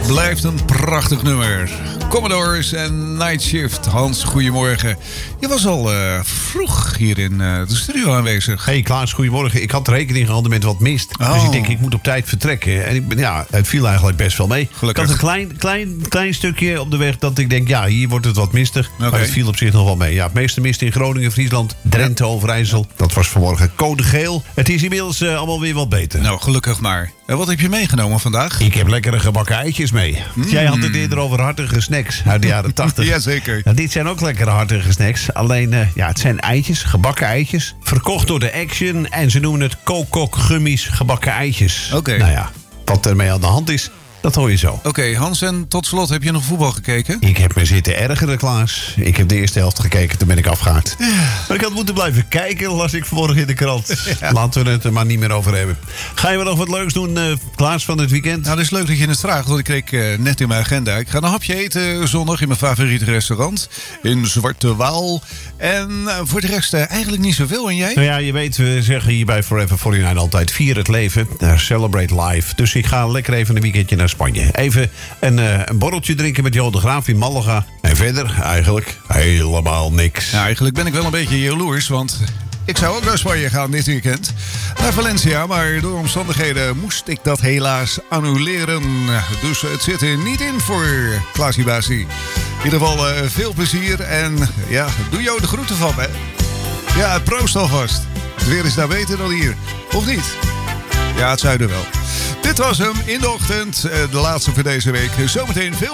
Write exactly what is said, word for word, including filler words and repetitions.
Blijft een prachtig nummer. Commodores en Night Shift. Hans, goedemorgen. Je was al uh, vroeg hier in uh, de studio aanwezig. Hey Klaas, goedemorgen. Ik had rekening gehouden met wat mist. Oh. Dus ik denk, ik moet op tijd vertrekken. En ik ben, ja, het viel eigenlijk best wel mee. Gelukkig. Ik had een klein, klein, klein stukje op de weg dat ik denk, ja, hier wordt het wat mistig. Okay. Maar het viel op zich nog wel mee. Ja, het meeste mist in Groningen, Friesland, Drenthe, ja. Overijssel. Dat was vanmorgen code geel. Het is inmiddels uh, allemaal weer wat beter. Nou, gelukkig maar. En wat heb je meegenomen vandaag? Ik heb lekkere gebakken eitjes mee. Mm. Jij had het eerder over hartige snacks uit de jaren tachtig. Jazeker. Nou, dit zijn ook lekkere hartige snacks. Alleen, uh, ja, het zijn eitjes, gebakken eitjes. Verkocht door de Action. En ze noemen het Kokok Gummies gebakken eitjes. Oké. Okay. Nou ja, wat ermee aan de hand is, dat hoor je zo. Oké, okay, Hans, en tot slot, heb je nog voetbal gekeken? Ik heb me zitten ergeren, Klaas. Ik heb de eerste helft gekeken, toen ben ik afgehaakt. Ja. Maar ik had moeten blijven kijken, las ik vanmorgen in de krant. Ja. Laten we het er maar niet meer over hebben. Ga je wel nog wat leuks doen, uh, Klaas, van het weekend? Nou, dat is leuk dat je het vraagt, want ik kreeg uh, net in mijn agenda. Ik ga een hapje eten zondag in mijn favoriete restaurant. In Zwarte Waal. En uh, voor de rest uh, eigenlijk niet zoveel. En jij? Nou ja, je weet, we zeggen hier bij Forever forty-nine altijd, vier het leven. Uh, celebrate life. Dus ik ga lekker even een weekendje naar Spanje. Even een, uh, een borreltje drinken met Jo de Graaf in Malaga. En verder eigenlijk helemaal niks. Nou, eigenlijk ben ik wel een beetje jaloers, want ik zou ook naar Spanje gaan dit weekend. Naar Valencia, maar door omstandigheden moest ik dat helaas annuleren. Dus het zit er niet in voor Klaasie Basie. In ieder geval uh, veel plezier en ja, doe jou de groeten van me. Ja, proost alvast. Het weer is daar beter dan hier, of niet? Ja, het zuiden wel. Dit was hem in de ochtend, de laatste voor deze week. Zometeen veel